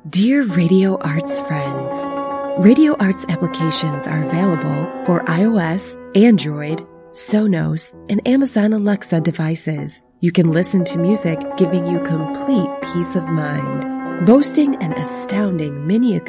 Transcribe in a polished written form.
Dear Radio Arts friends, Radio Arts applications are available for iOS, Android, Sonos, and Amazon Alexa devices. You can listen to music, giving you complete peace of mind. Boasting an astounding mini